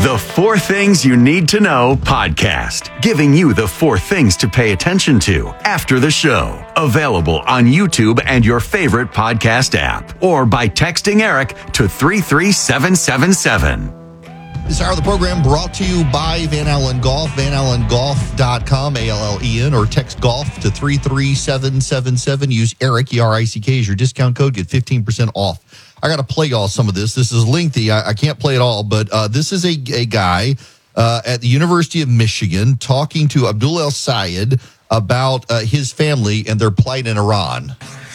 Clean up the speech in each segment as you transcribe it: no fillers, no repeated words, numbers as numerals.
The 4 Things You Need to Know podcast, giving you the 4 things to pay attention to after the show. Available on YouTube and your favorite podcast app, or by texting Eric to 33777. This hour of the program brought to you by Van Allen Golf, vanallengolf.com, ALLEN, or text golf to 33777. Use Eric, E-R-I-C-K, as your discount code. Get 15% off. I got to play y'all some of this. This is lengthy. I can't play it all, but this is a guy at the University of Michigan talking to Abdul El Sayed about his family and their plight in Iran.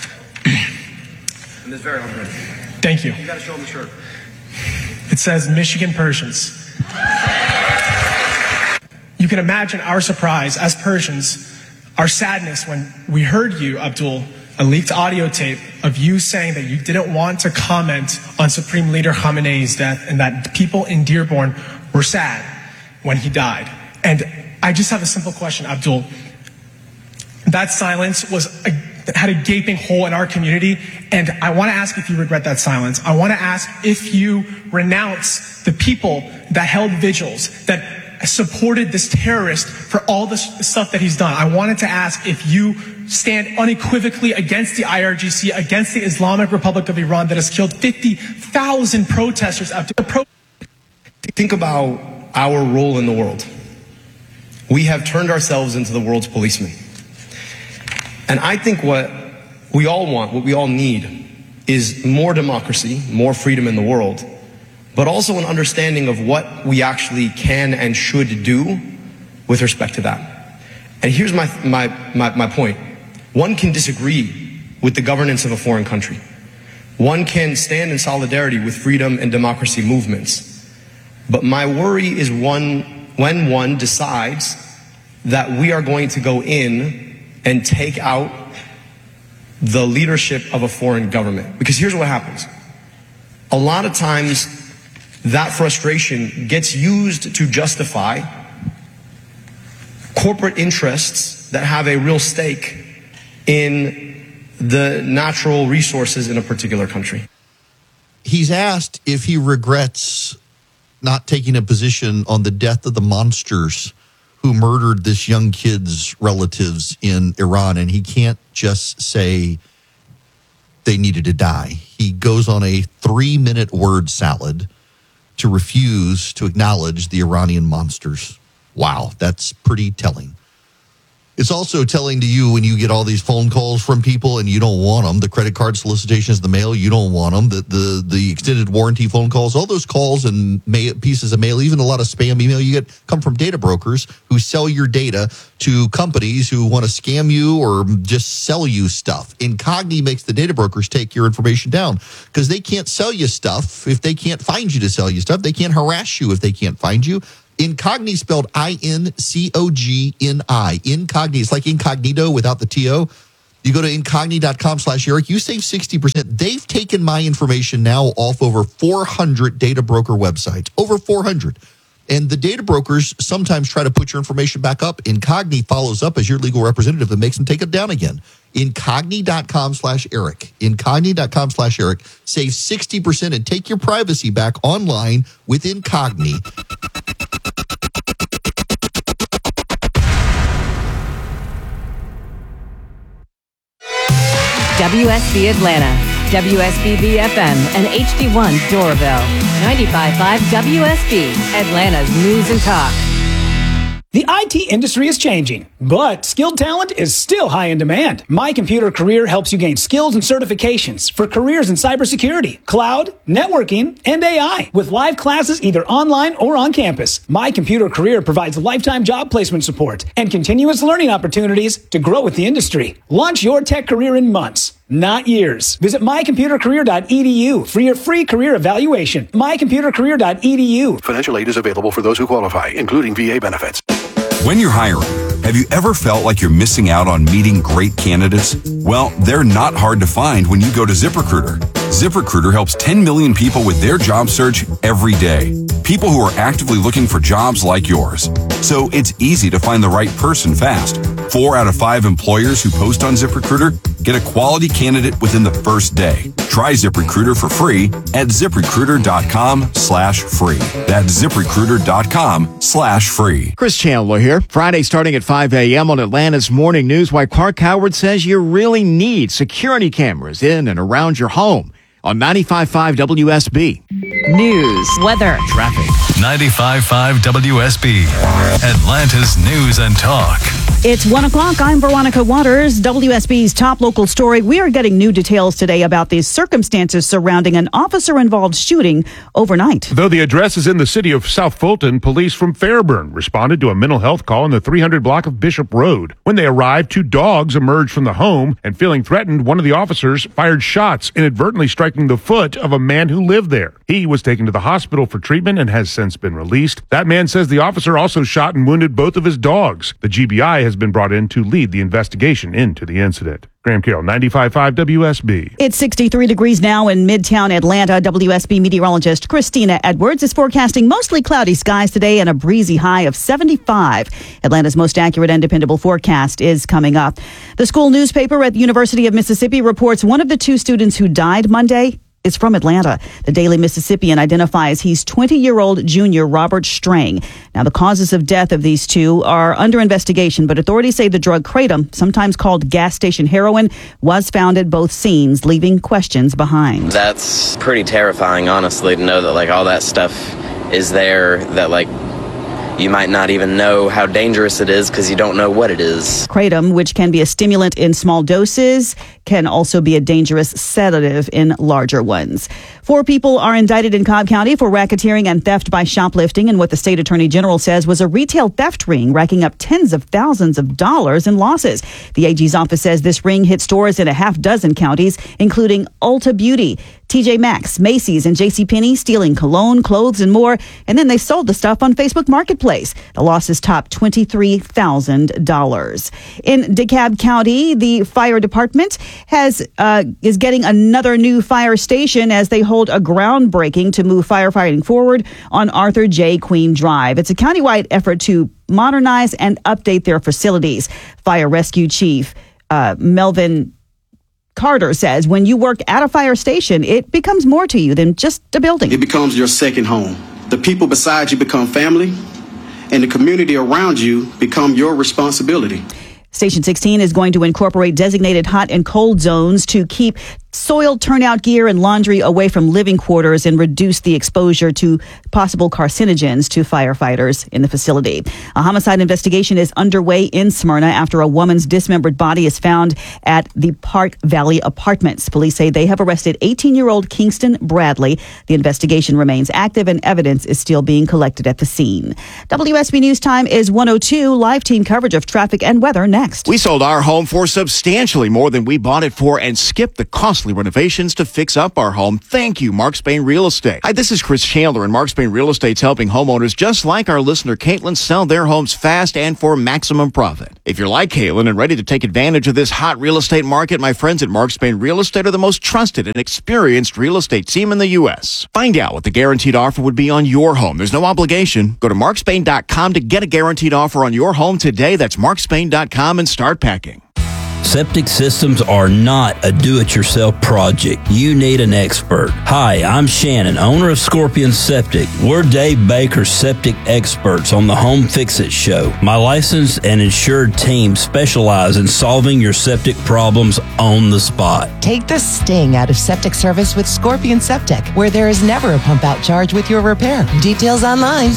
And this very hard. Thank you. You got to show them the shirt. It says Michigan Persians. You can imagine our surprise as Persians, our sadness when we heard you, Abdul, a leaked audio tape of you saying that you didn't want to comment on Supreme Leader Khamenei's death and that people in Dearborn were sad when he died. And I just have a simple question, Abdul. That silence had a gaping hole in our community, and I want to ask if you regret that silence. I want to ask if you renounce the people that held vigils, that supported this terrorist for all the stuff that he's done. I wanted to ask if you stand unequivocally against the IRGC, against the Islamic Republic of Iran that has killed 50,000 protesters. Think about our role in the world. We have turned ourselves into the world's policemen. And I think what we all want, what we all need, is more democracy, more freedom in the world, but also an understanding of what we actually can and should do with respect to that. And here's my point. One can disagree with the governance of a foreign country. One can stand in solidarity with freedom and democracy movements. But my worry is when one decides that we are going to go in and take out the leadership of a foreign government. Because here's what happens. A lot of times that frustration gets used to justify corporate interests that have a real stake in the natural resources in a particular country. He's asked if he regrets not taking a position on the death of the monsters who murdered this young kid's relatives in Iran, and he can't just say they needed to die. He goes on a 3-minute word salad to refuse to acknowledge the Iranian monsters. Wow, that's pretty telling. It's also telling to you when you get all these phone calls from people and you don't want them, the credit card solicitations, the mail, you don't want them, the extended warranty phone calls, all those calls and pieces of mail, even a lot of spam email you get come from data brokers who sell your data to companies who want to scam you or just sell you stuff. Incogni makes the data brokers take your information down because they can't sell you stuff if they can't find you to sell you stuff. They can't harass you if they can't find you. Incogni spelled I-N-C-O-G-N-I. Incogni. It's like incognito without the T-O. You go to incogni.com/Eric. You save 60%. They've taken my information now off over 400 data broker websites. Over 400. And the data brokers sometimes try to put your information back up. Incogni follows up as your legal representative and makes them take it down again. Incogni.com/Eric. Incogni.com/Eric. Save 60% and take your privacy back online with Incogni. WSB Atlanta, WSBB FM, and HD1 Doraville. 95.5 WSB, Atlanta's News and Talk. The IT industry is changing, but skilled talent is still high in demand. My Computer Career helps you gain skills and certifications for careers in cybersecurity, cloud, networking, and AI with live classes either online or on campus. My Computer Career provides lifetime job placement support and continuous learning opportunities to grow with the industry. Launch your tech career in months, not years. Visit mycomputercareer.edu for your free career evaluation. mycomputercareer.edu. Financial aid is available for those who qualify, including VA benefits. When you're hiring, have you ever felt like you're missing out on meeting great candidates? Well, they're not hard to find when you go to ZipRecruiter. ZipRecruiter helps 10 million people with their job search every day. People who are actively looking for jobs like yours. So it's easy to find the right person fast. 4 out of 5 employers who post on ZipRecruiter Get a quality candidate within the first day. Try ZipRecruiter for free at ZipRecruiter.com/free. That's ZipRecruiter.com/free. Chris Chandler here. Friday starting at 5 a.m. on Atlanta's Morning News, why Clark Howard says you really need security cameras in and around your home on 95.5 WSB. News, weather, Traffic. 95.5 WSB, Atlanta's News and Talk. It's 1 o'clock. I'm Veronica Waters. WSB's top local story. We are getting new details today about the circumstances surrounding an officer-involved shooting overnight. Though the address is in the city of South Fulton, police from Fairburn responded to a mental health call in the 300 block of Bishop Road. When they arrived, 2 dogs emerged from the home, and feeling threatened, one of the officers fired shots, inadvertently striking the foot of a man who lived there. He was taken to the hospital for treatment and has since been released. That man says the officer also shot and wounded both of his dogs. The GBI has been brought in to lead the investigation into the incident. Graham Carroll, 95.5 WSB. It's 63 degrees now in Midtown Atlanta. WSB meteorologist Christina Edwards is forecasting mostly cloudy skies today and a breezy high of 75. Atlanta's most accurate and dependable forecast is coming up. The school newspaper at the University of Mississippi reports one of the 2 students who died Monday is from Atlanta. The Daily Mississippian identifies he's 20-year-old junior Robert Strang. Now, the causes of death of these 2 are under investigation, but authorities say the drug kratom, sometimes called gas station heroin, was found at both scenes, leaving questions behind. That's pretty terrifying, honestly, to know that, like, all that stuff is there, that, like, you might not even know how dangerous it is because you don't know what it is. Kratom, which can be a stimulant in small doses, can also be a dangerous sedative in larger ones. 4 people are indicted in Cobb County for racketeering and theft by shoplifting in what the state attorney general says was a retail theft ring, racking up tens of thousands of dollars in losses. The AG's office says this ring hit stores in a half dozen counties, including Ulta Beauty, TJ Maxx, Macy's, and JCPenney, stealing cologne, clothes, and more. And then they sold the stuff on Facebook Marketplace. The losses topped $23,000. In DeKalb County, the fire department is getting another new fire station as they hold a groundbreaking to move firefighting forward on Arthur J. Queen Drive. It's a countywide effort to modernize and update their facilities. Fire Rescue Chief Melvin Carter says when you work at a fire station, it becomes more to you than just a building. It becomes your second home. The people beside you become family, and the community around you become your responsibility. Station 16 is going to incorporate designated hot and cold zones to keep soil turnout gear and laundry away from living quarters and reduce the exposure to possible carcinogens to firefighters in the facility. A homicide investigation is underway in Smyrna after a woman's dismembered body is found at the Park Valley Apartments. Police say they have arrested 18-year-old Kingston Bradley. The investigation remains active and evidence is still being collected at the scene. WSB News Time is 1:02. Live team coverage of traffic and weather next. We sold our home for substantially more than we bought it for and skipped the costly renovations to fix up our home. Thank you, Mark Spain Real Estate. Hi, this is Chris Chandler, and Mark Spain Real Estate's helping homeowners just like our listener Caitlin sell their homes fast and for maximum profit. If you're like Caitlin and ready to take advantage of this hot real estate market, my friends at Mark Spain Real Estate are the most trusted and experienced real estate team in the U.S. Find out what the guaranteed offer would be on your home. There's no obligation. Go to markspain.com to get a guaranteed offer on your home today. That's markspain.com and start packing. Septic systems are not a do-it-yourself project. You need an expert. Hi, I'm Shannon, owner of Scorpion Septic. We're Dave Baker's septic experts on the Home Fix-It Show. My licensed and insured team specialize in solving your septic problems on the spot. Take the sting out of septic service with Scorpion Septic, where there is never a pump-out charge with your repair. Details online